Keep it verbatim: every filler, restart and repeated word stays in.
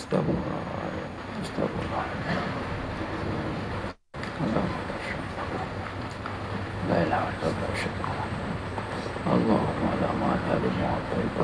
استغفر الله. استغفر الله. اللهم لا إله إلا الله. شكرا. اللهم لا مانع لما أعطيت